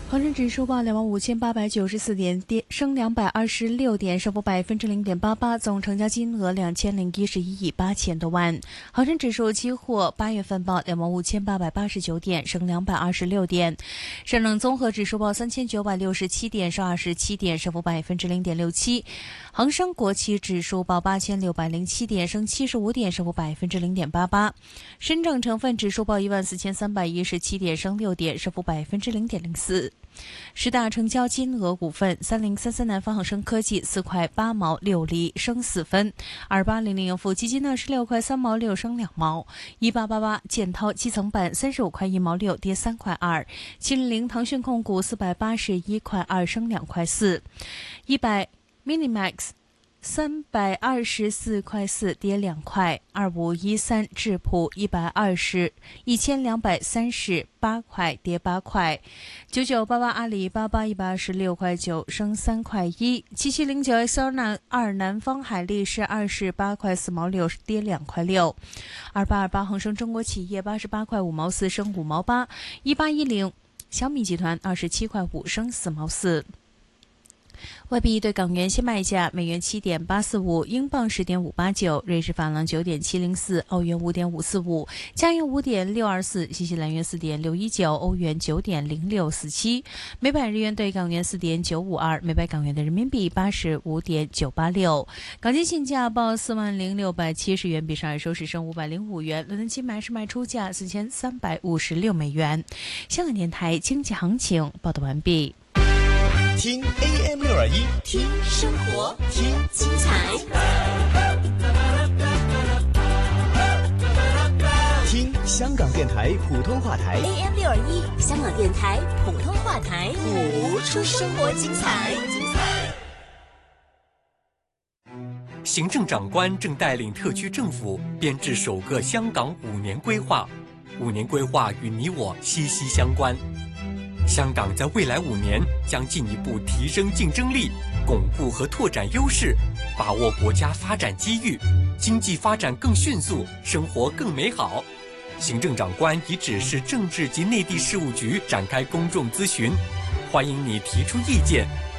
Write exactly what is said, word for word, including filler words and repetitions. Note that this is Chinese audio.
恒生指数报两万五千八百九十四点，跌升两百二十六点，升幅百分之零点八八，总成交金额两千零一十一亿八千多万。恒生指数期货八月份报两万五千八百八十九点，升两百二十六点。上证综合指数报三千九百六十七点，升二十七点，升幅百分之零点六七。恒生国企指数报八千六百零七点，升七十五点，升幅百分之零点八八。深证成分指数报一万四千三百一十七点，升六点，升幅百分之零点零四。十大成交金额股份：三零三三南方恒生科技四块八毛六厘，升四分；二八零零盈富基金二十六块三毛六，升两毛；一八八八建滔基层板三十五块一毛六，跌三块二；七零零腾讯控股四百八十一块二，升两块四；一百 Minimax。三百二十四块四，跌两块；二五一三智普一百二十一千两百三十八块，跌八块；九九八八阿里巴巴一百二十六块九，升三块一；七七零九 X 二南方海力士二十八块四毛六，跌两块六；二八二八恒生中国企业八十八块五毛四，升五毛八；一八一零小米集团二十七块五，升四毛四。外币对港元现卖价：美元七点八四五，英镑十点五八九，瑞士法郎九点七零四，欧元五点五四五，加元五点六二四，新西兰元四点六一九，欧元九点零六四七，每百日元对港元四点九五二，每百港元的人民币八十五点九八六。港金现价报四万零六百七十元，比上日收市升五百零五元。伦敦金买市卖出价四千三百五十六美元。香港电台经济行情报道完毕。 听 A M 六二一， 听生活， 听精彩， 听香港电台普通话台 A M 六二一，香港电台普通话台， 谱出生活精彩。 行政长官正带领特区政府编制首个香港五年规划，五年规划与你我息息相关。香港在未来五年将进一步提升竞争力，巩固和拓展优势，把握国家发展机遇，经济发展更迅速，生活更美好。行政长官已指示政治及内地事务局展开公众咨询，欢迎你提出意见，